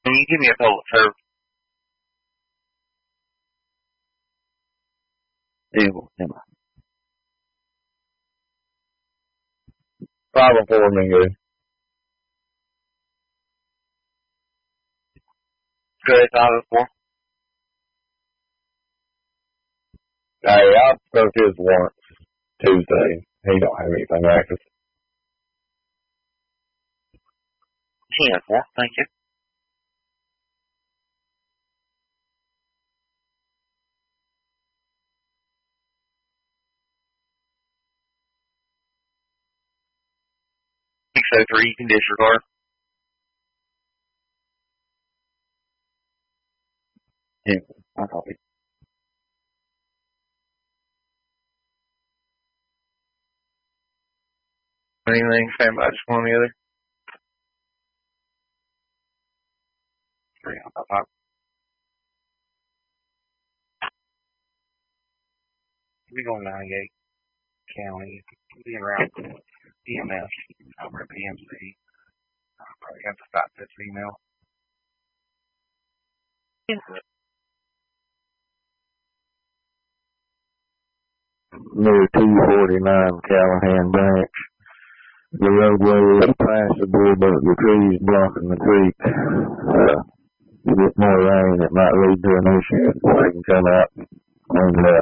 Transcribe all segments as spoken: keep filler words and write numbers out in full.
Can you give me a pellet serve? Evil, come on. Five and four, Mingo. Good, five and four. Hey, I spoke to his once Tuesday. He don't have anything active. Ten and four, thank you. Six oh three, you can disregard. Yeah, I copy. Anything, stand by just one or the other? Three, five, five. We go ninety-eight county, being around P M S over at P M C. I'll probably have to stop this email. Yeah. Near two forty-nine Callahan Branch. The roadway is passable, but the trees blocking the creek. Uh, you get more rain, it might lead to an issue. They can come out and clean it up.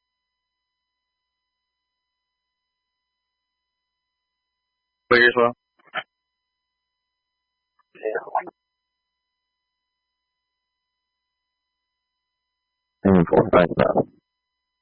Clear as well? Yeah. Anything to think about.